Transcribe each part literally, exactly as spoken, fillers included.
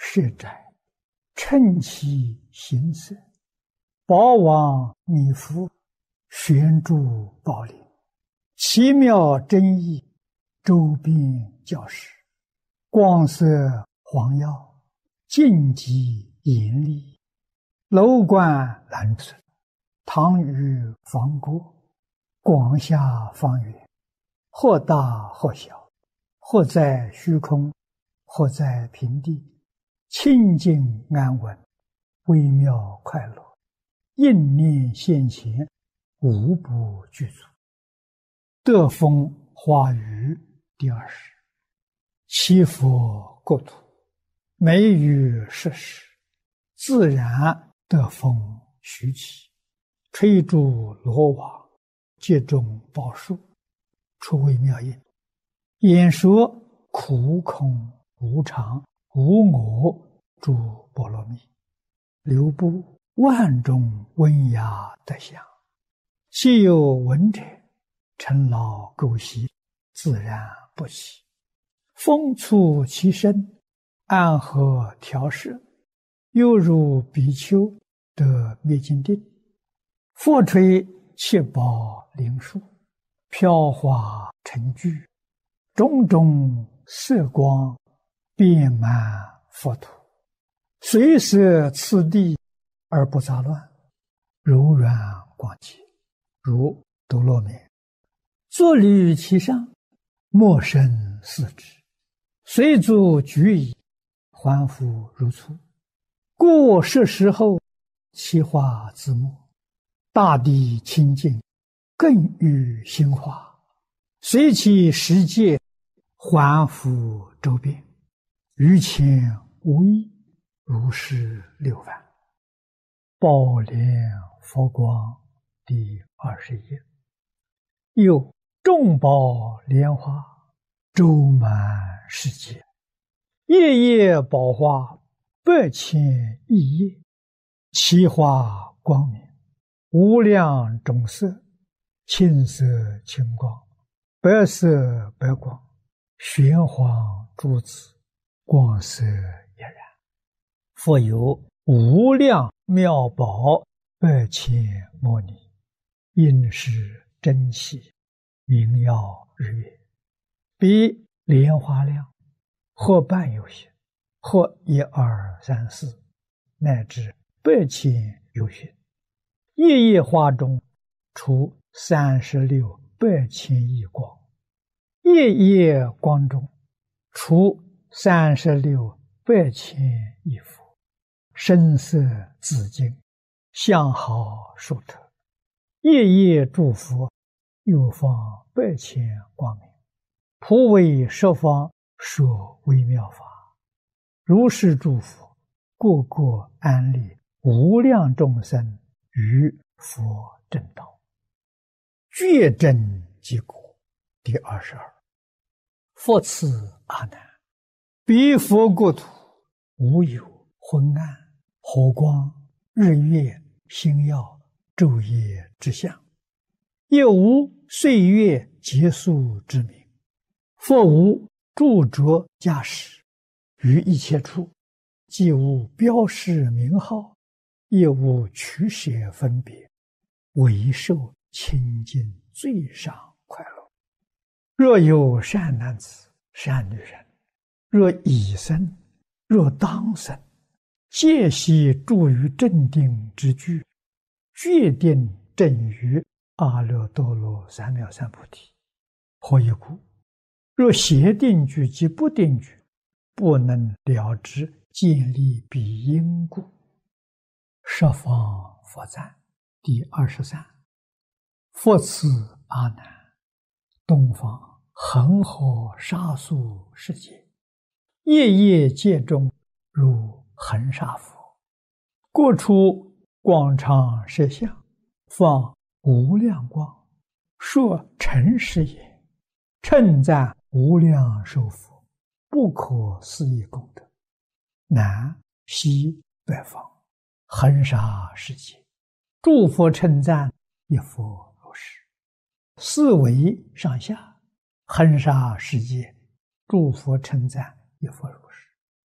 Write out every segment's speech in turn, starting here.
设斋，称其形色，宝王弥福，悬柱宝林，奇妙真义，周边教室，光色黄耀，净极严厉，楼观蓝色，堂宇方过，广厦方圆，或大或小，或在虚空，或在平地，清净安稳，微妙快乐，应念现前，无不具足。德风华语第二十。七佛国土，美于世事，自然德风徐起，吹竹罗网，接种宝树，出微妙音，演说苦空无常无我诸波罗蜜，流布万种温雅德相，其有闻者，尘劳垢习，自然不起，风促其身，安和调摄，犹如比丘得灭尽定，佛吹七宝灵树，飘华成聚，种种色光，遍满佛土，随摄次第而不杂乱，柔软广洁，如多罗面，坐履其上，莫生四肢，随足举矣，还复如初。过世时后，其化自没，大地清净，更与心化，随其世界，还复周遍，于前无异，如是六番。宝莲佛光第二十页。有众宝莲花，周满世界，夜夜宝花，百千亿叶，其花光明，无量种色，青色青光，白色白光，玄黄珠子，光色俨然。复有无量妙宝，百千摩尼，应是真气，明耀日月，比莲花量，或半有些，或一二三四，乃至百千有些。夜夜花中出三十六百千亿光，夜夜光中出三十六百千亿佛，声色自净，相好殊特。夜夜诸佛，又放百千光明，普为十方说微妙法。如是诸佛，个个安立无量众生于佛正道。觉真即果第二十二。复次阿难，彼佛国土，无有昏暗、火光、日月、星耀、昼夜之相，也无岁月结束之名。复无著着驾驶，于一切处，既无标示名号，也无取舍分别，唯受清净最上快乐。若有善男子、善女人，若已生，若当生，皆悉住于正定之具，决定正于阿耨多罗三藐三菩提。何以故？若邪定具及不定具，不能了知建立彼因故。十方佛赞第二十三。复次阿难，东方恒河沙数世界，夜夜界中如恒沙佛，各处广长摄像，放无量光，说诚实也，称赞无量寿佛，不可思议功德。南西北方恒沙世界，诸佛称赞，一佛如是。四维上下恒沙世界，诸佛称赞，一佛如是。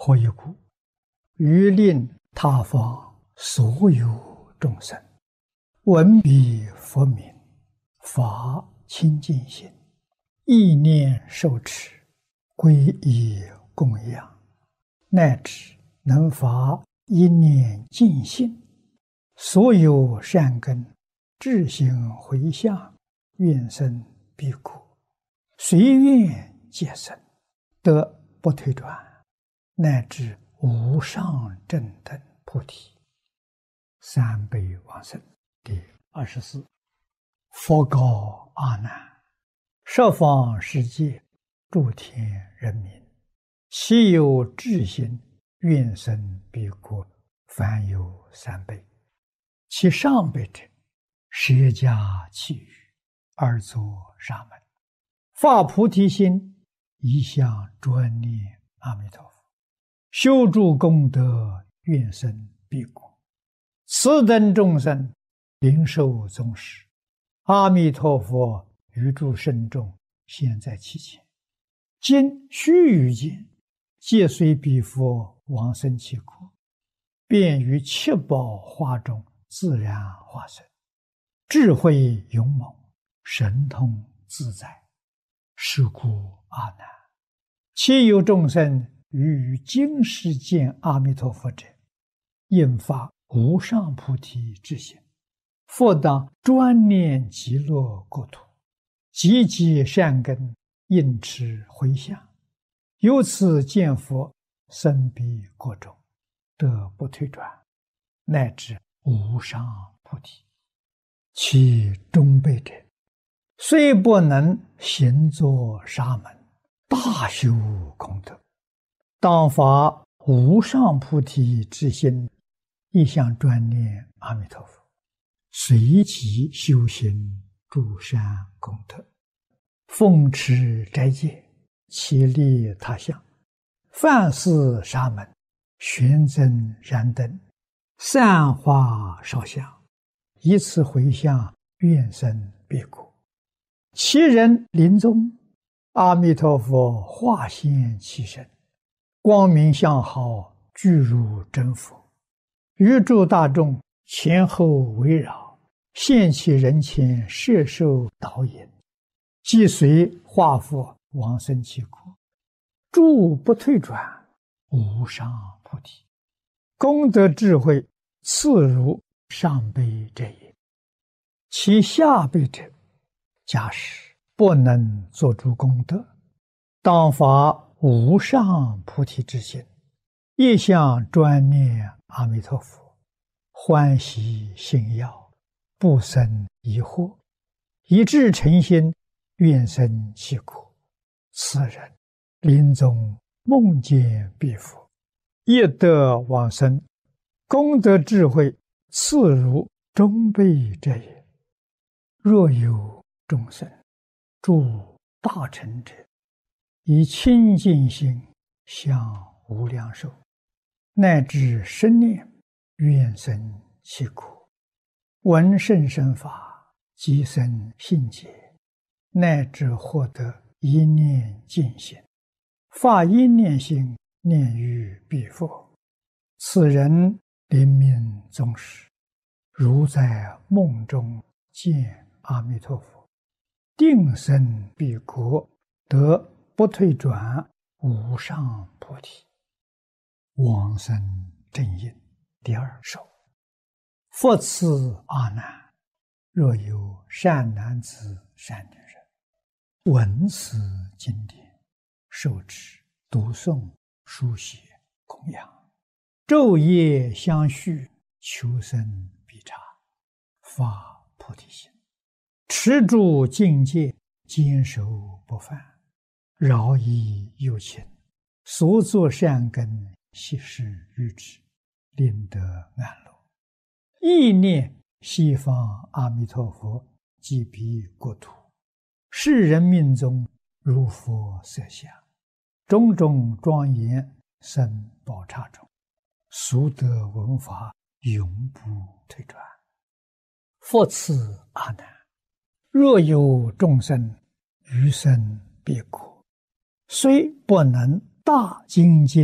何以故？欲令他方所有众生闻彼佛名，发清净心，意念受持，皈依供养，乃至能发一念净心，所有善根智行回向，愿生彼国，随愿皆生，得不退转，乃至无上正等菩提。三辈往生。第二十四，佛告阿难：十方世界诸天人民，其有智心愿生彼国，凡有三辈。其上辈者，舍家弃欲，而作沙门，发菩提心，一向专念阿弥陀佛，修诸功德，愿生彼国。此等众生灵受宗师，阿弥陀佛于诸圣众现在其前，今须臾间，皆随彼佛往生其国，便于七宝花中自然化身，智慧勇猛，神通自在。是故阿难，其有众生于今世见阿弥陀佛者，应发无上菩提之心，复当专念极乐国土，积极善根，应持回向，由此见佛，生彼国中，得不退转，乃至无上菩提。其中辈者，虽不能行作沙门，大修功德，当发无上菩提之心，一向专念阿弥陀佛，随即修行诸善功德，奉持斋戒，其利他乡，饭施沙门，玄增燃灯，散花烧香，以此回向，愿生彼国。其人临终，阿弥陀佛化现其身，光明相好，具如真佛，于诸大众前后围绕，现其人前，摄受导引，即随化佛往生其国，诸不退转，无上菩提。功德智慧次如上辈者也。其下辈者，假使不能作诸功德，当发无上菩提之心，一向专念阿弥陀佛，欢喜信要，不生疑惑，以至诚心，愿生其国。此人临终梦见彼佛，业得往生，功德智慧次如中辈者也。若有众生诸大乘者，以清净心向无量寿，乃至生念，愿生其国，闻甚深法，即生信解，乃至获得一念净心，发一念心，念于彼佛。此人临命终时，如在梦中见阿弥陀佛，定生彼国，得不退转，无上菩提。往生正因第二首。复次阿难，若有善男子善女人，闻此经典，受持读诵书写供养，昼夜相续，求生必察，发菩提心，持住境界，坚守不犯，饶益有情，所作善根，悉施于之，令得安乐。意念西方阿弥陀佛即彼国土，世人命中如佛色相，种种庄严生宝刹中，俗得闻法，永不退转。复次阿难，若有众生于生彼国，虽不能大精进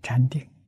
禅定。